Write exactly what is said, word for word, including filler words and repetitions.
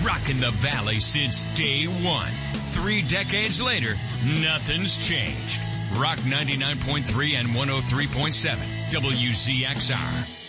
rocking the Valley since day one. Three decades later, nothing's changed. Rock ninety-nine point three and one oh three point seven, W Z X R.